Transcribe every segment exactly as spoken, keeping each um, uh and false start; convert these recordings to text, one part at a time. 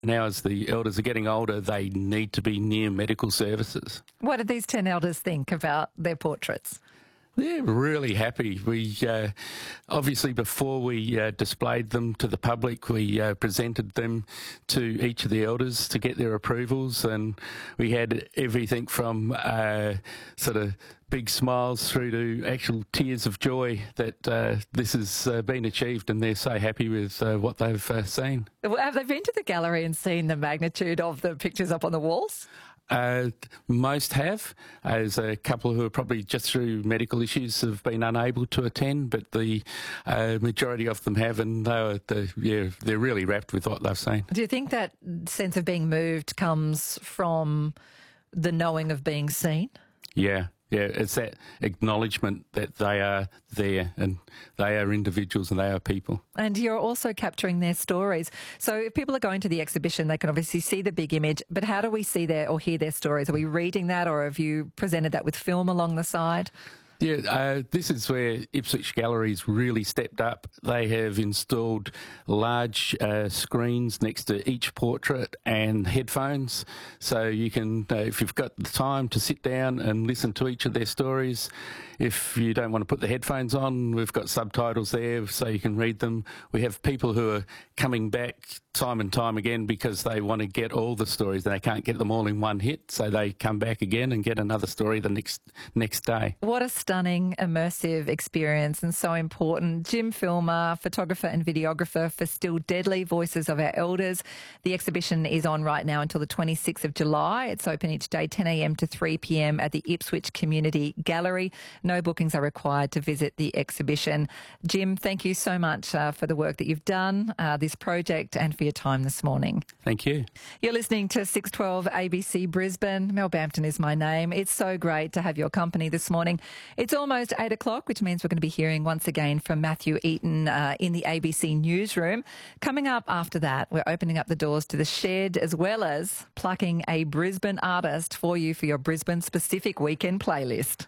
Now, as the elders are getting older, they need to be near medical services. What did these ten elders think about their portraits? They're really happy. We uh, obviously, before we uh, displayed them to the public, we uh, presented them to each of the elders to get their approvals, and we had everything from uh, sort of big smiles through to actual tears of joy that uh, this has uh, been achieved, and they're so happy with uh, what they've uh, seen. Have they been to the gallery and seen the magnitude of the pictures up on the walls? Uh, most have. There's a couple who are probably just through medical issues have been unable to attend, but the uh, majority of them have, and they're, they're, yeah, they're really wrapped with what they've seen. Do you think that sense of being moved comes from the knowing of being seen? Yeah. Yeah, it's that acknowledgement that they are there and they are individuals and they are people. And you're also capturing their stories. So if people are going to the exhibition, they can obviously see the big image, but how do we see their or hear their stories? Are we reading that, or have you presented that with film along the side? Yeah, uh, this is where Ipswich Galleries really stepped up. They have installed large uh, screens next to each portrait and headphones, so you can, uh, if you've got the time to sit down and listen to each of their stories. If you don't want to put the headphones on, we've got subtitles there so you can read them. We have people who are coming back time and time again because they want to get all the stories and they can't get them all in one hit, so they come back again and get another story the next next day. What a stunning, immersive experience, and so important. Jim Filmer, photographer and videographer for Still Deadly, Voices of Our Elders. The exhibition is on right now until the twenty-sixth of July. It's open each day ten a m to three p m at the Ipswich Community Gallery. No bookings are required to visit the exhibition. Jim, thank you so much uh, for the work that you've done, uh, this project, and for your time this morning. Thank you. You're listening to six twelve A B C Brisbane. Mel Bampton is my name. It's so great to have your company this morning. It's almost eight o'clock, which means we're going to be hearing once again from Matthew Eaton uh, in the A B C newsroom. Coming up after that, we're opening up the doors to the shed, as well as plucking a Brisbane artist for you for your Brisbane-specific weekend playlist.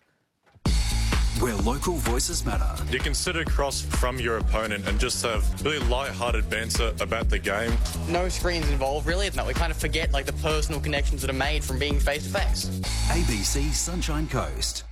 Where local voices matter. You can sit across from your opponent and just have really light-hearted banter about the game. No screens involved, really. No, we kind of forget like the personal connections that are made from being face-to-face. A B C Sunshine Coast.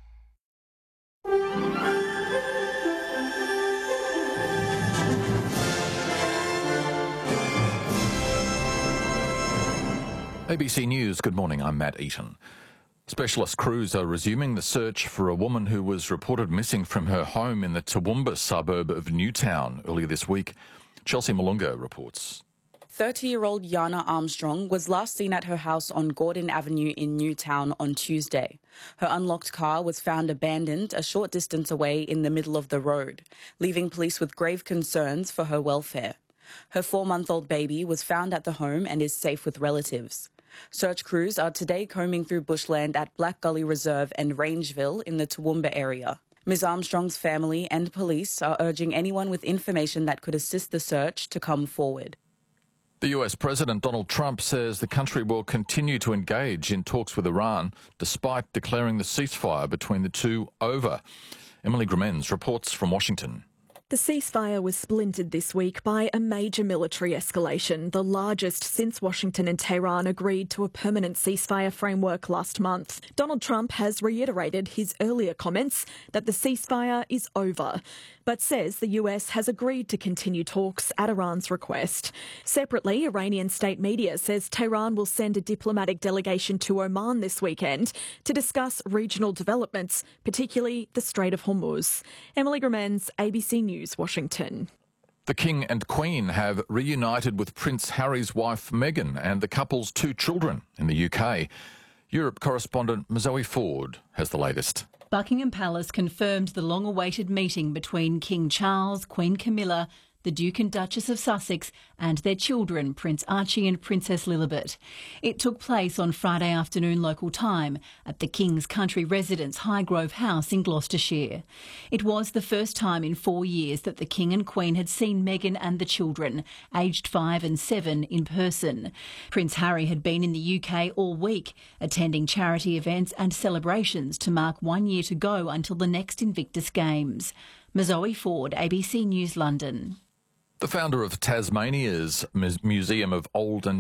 A B C News, good morning, I'm Matt Eaton. Specialist crews are resuming the search for a woman who was reported missing from her home in the Toowoomba suburb of Newtown earlier this week. Chelsea Malunga reports. thirty-year-old Yana Armstrong was last seen at her house on Gordon Avenue in Newtown on Tuesday. Her unlocked car was found abandoned a short distance away in the middle of the road, leaving police with grave concerns for her welfare. Her four-month-old baby was found at the home and is safe with relatives. Search crews are today combing through bushland at Black Gully Reserve and Rangeville in the Toowoomba area. Miz Armstrong's family and police are urging anyone with information that could assist the search to come forward. The U S President Donald Trump says the country will continue to engage in talks with Iran despite declaring the ceasefire between the two over. Emily Gremens reports from Washington. The ceasefire was splintered this week by a major military escalation, the largest since Washington and Tehran agreed to a permanent ceasefire framework last month. Donald Trump has reiterated his earlier comments that the ceasefire is over, but says the U S has agreed to continue talks at Iran's request. Separately, Iranian state media says Tehran will send a diplomatic delegation to Oman this weekend to discuss regional developments, particularly the Strait of Hormuz. Emily Gremens, A B C News, Washington. The King and Queen have reunited with Prince Harry's wife Meghan and the couple's two children in the U K. Europe correspondent Zoe Ford has the latest. Buckingham Palace confirmed the long-awaited meeting between King Charles, Queen Camilla, the Duke and Duchess of Sussex and their children, Prince Archie and Princess Lilibet. It took place on Friday afternoon local time at the King's country residence Highgrove House in Gloucestershire. It was the first time in four years that the King and Queen had seen Meghan and the children, aged five and seven, in person. Prince Harry had been in the U K all week, attending charity events and celebrations to mark one year to go until the next Invictus Games. Zoe Ford, A B C News, London. The founder of Tasmania's Museum of Old and